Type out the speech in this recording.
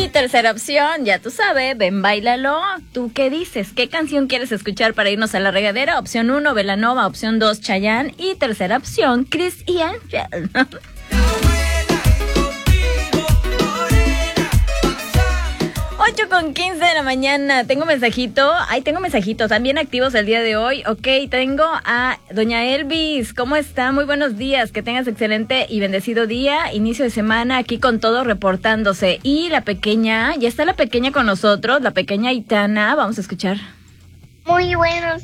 Y tercera opción, ya tú sabes, ven, báilalo. ¿Tú qué dices? ¿Qué canción quieres escuchar para irnos a la regadera? Opción 1, Belanova. Opción 2, Chayanne. Y tercera opción, Chris y Angel. 8:15 de la mañana. Tengo mensajito. Tengo mensajitos también activos el día de hoy. Ok, tengo a doña Elvis. ¿Cómo está? Muy buenos días. Que tengas excelente y bendecido día. Inicio de semana aquí con todo reportándose. Y la pequeña, ya está la pequeña con nosotros, la pequeña Itana. Vamos a escuchar. Muy buenos